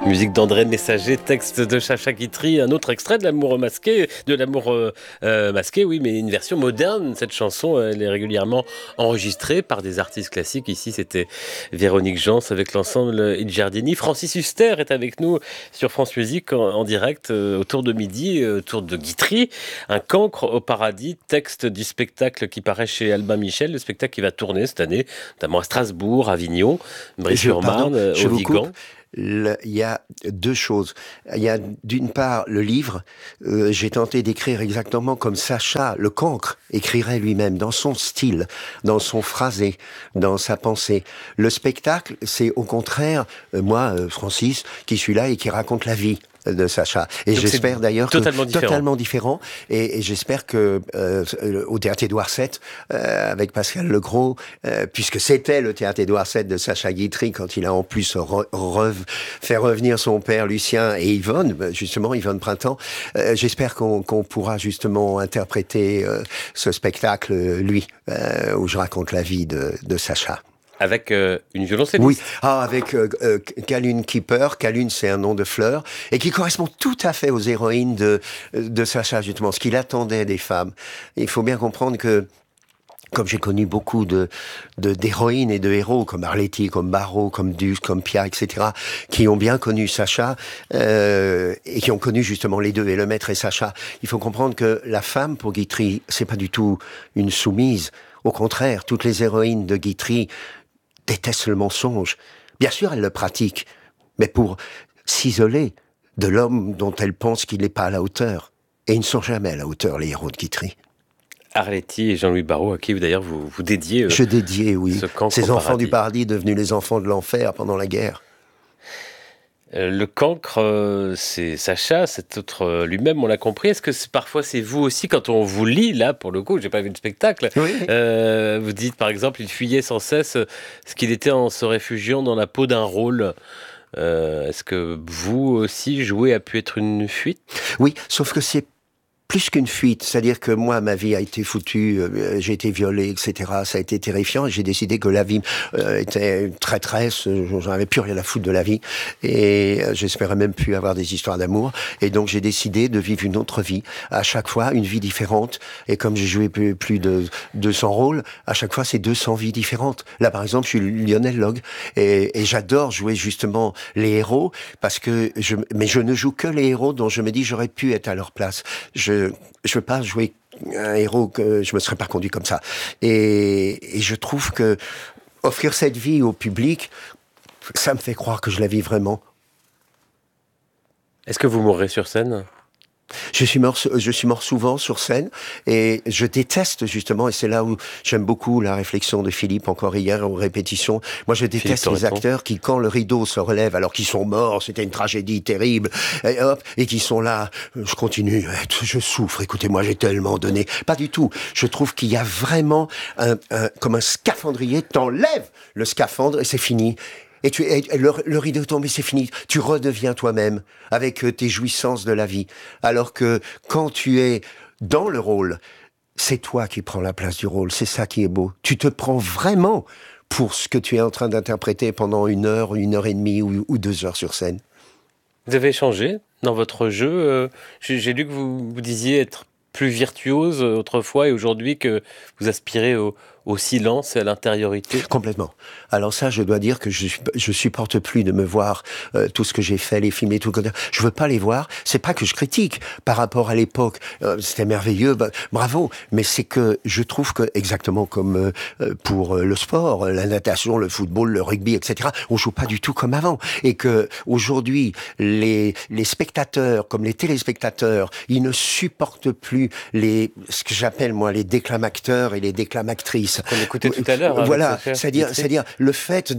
Musique d'André Messager, texte de Chacha Guitry, un autre extrait de l'amour masqué, masqué, oui, mais une version moderne. Cette chanson, elle est régulièrement enregistrée par des artistes classiques. Ici, c'était Véronique Jans avec l'ensemble Il Giardini. Francis Huster est avec nous sur France Musique en direct autour de midi, autour de Guitry. Un cancre au paradis, texte du spectacle qui paraît chez Albin Michel, le spectacle qui va tourner cette année, notamment à Strasbourg, Avignon, Brie-sur-Marne, au Vigan. Il y a deux choses. Il y a d'une part le livre. J'ai tenté d'écrire exactement comme Sacha le cancre écrirait lui-même, dans son style, dans son phrasé, dans sa pensée. Le spectacle, c'est au contraire moi, Francis, qui suis là et qui raconte la vie de Sacha. Et donc j'espère d'ailleurs totalement différent. Et j'espère que au théâtre Édouard VII, avec Pascal Legros, puisque c'était le théâtre Édouard VII de Sacha Guitry, quand il a en plus fait revenir son père Lucien et Yvonne, justement Yvonne Printemps, j'espère qu'on pourra justement interpréter ce spectacle, où je raconte la vie de Sacha. Avec une violoncelliste. Oui, avec Calune Keeper. Calune, c'est un nom de fleur, et qui correspond tout à fait aux héroïnes de Sacha, justement, ce qu'il attendait des femmes. Et il faut bien comprendre que, comme j'ai connu beaucoup d'héroïnes et de héros, comme Arletty, comme Barrault, comme Duc, comme Pia, etc., qui ont bien connu Sacha, et qui ont connu justement les deux, et le maître et Sacha. Il faut comprendre que la femme, pour Guitry, c'est pas du tout une soumise. Au contraire, toutes les héroïnes de Guitry détestent le mensonge. Bien sûr, elles le pratiquent, mais pour s'isoler de l'homme dont elles pensent qu'il n'est pas à la hauteur. Et ils ne sont jamais à la hauteur, les héros de Guitry. Arletty et Jean-Louis Barrault, à qui d'ailleurs vous dédiez Je dédiais, oui, ces enfants paradis. Du paradis devenus les enfants de l'enfer pendant la guerre. Le cancre, c'est Sacha, cet autre lui-même, on l'a compris. Est-ce que parfois c'est vous aussi, quand on vous lit, là, pour le coup, j'ai pas vu le spectacle, oui. Vous dites par exemple, il fuyait sans cesse ce qu'il était en se réfugiant dans la peau d'un rôle. Est-ce que vous aussi, jouer a pu être une fuite ? Oui, sauf que c'est plus qu'une fuite, c'est-à-dire que moi, ma vie a été foutue, j'ai été violé, etc. Ça a été terrifiant, et j'ai décidé que la vie était une traîtresse, j'en avais plus rien à foutre de la vie, et j'espérais même plus avoir des histoires d'amour, et donc j'ai décidé de vivre une autre vie, à chaque fois une vie différente, et comme j'ai joué plus de 200 rôles, à chaque fois c'est 200 vies différentes. Là par exemple, je suis Lionel Logue, et j'adore jouer justement les héros, mais je ne joue que les héros dont je me dis j'aurais pu être à leur place. Je veux pas jouer un héros que je me serais pas conduit comme ça. Et je trouve que offrir cette vie au public, ça me fait croire que je la vis vraiment. Est-ce que vous mourrez sur scène ? Je suis mort souvent sur scène, et je déteste justement, et c'est là où j'aime beaucoup la réflexion de Philippe encore hier aux répétitions. Moi, je déteste les acteurs qui, quand le rideau se relève, alors qu'ils sont morts, c'était une tragédie terrible, et qui sont là, je continue, je souffre, écoutez-moi, j'ai tellement donné. Pas du tout. Je trouve qu'il y a vraiment comme un scaphandrier, t'enlèves le scaphandre et c'est fini. Et le rideau tombe et c'est fini. Tu redeviens toi-même avec tes jouissances de la vie. Alors que quand tu es dans le rôle, c'est toi qui prends la place du rôle. C'est ça qui est beau. Tu te prends vraiment pour ce que tu es en train d'interpréter pendant 1 heure et demie ou 2 heures sur scène. Vous avez changé dans votre jeu. J'ai lu que vous disiez être plus virtuose autrefois, et aujourd'hui que vous aspirez au silence et à l'intériorité. Complètement. Alors ça, je dois dire que je supporte plus de me voir tout ce que j'ai fait, les films et tout. Je veux pas les voir. C'est pas que je critique par rapport à l'époque. C'était merveilleux, bravo. Mais c'est que je trouve que exactement comme pour le sport, la natation, le football, le rugby, etc. On joue pas du tout comme avant. Et que aujourd'hui, les spectateurs, comme les téléspectateurs, ils ne supportent plus ce que j'appelle moi les déclamateurs et les déclamactrices. Qu'on écoutait tout à l'heure. Voilà, c'est-à-dire le fait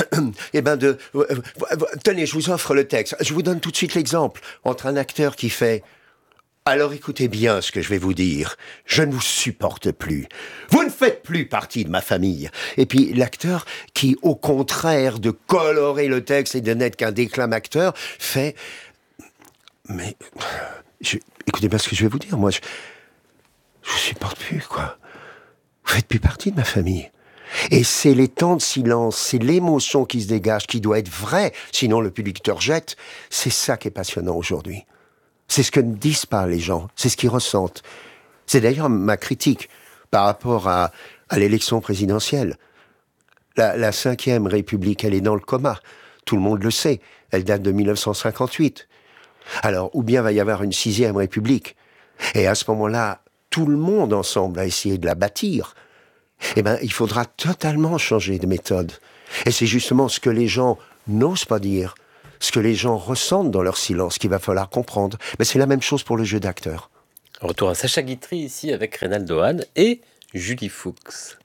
tenez, je vous offre le texte. Je vous donne tout de suite l'exemple entre un acteur qui fait « Alors écoutez bien ce que je vais vous dire. Je ne vous supporte plus. Vous ne faites plus partie de ma famille. » Et puis l'acteur qui, au contraire de colorer le texte et de n'être qu'un déclamateur, fait « Mais écoutez bien ce que je vais vous dire. Moi, je vous supporte plus, quoi. Vous faites plus partie de ma famille. » Et c'est les temps de silence, c'est l'émotion qui se dégage, qui doit être vraie, sinon le public te rejette. C'est ça qui est passionnant aujourd'hui. C'est ce que ne disent pas les gens, c'est ce qu'ils ressentent. C'est d'ailleurs ma critique par rapport à l'élection présidentielle. La 5e République, elle est dans le coma. Tout le monde le sait. Elle date de 1958. Alors, ou bien va y avoir une 6e République. Et à ce moment-là, tout le monde ensemble va essayer de la bâtir. Eh bien, il faudra totalement changer de méthode. Et c'est justement ce que les gens n'osent pas dire, ce que les gens ressentent dans leur silence qu'il va falloir comprendre. Mais c'est la même chose pour le jeu d'acteur. Retour à Sacha Guitry ici avec Reynald Ohan et Julie Fuchs.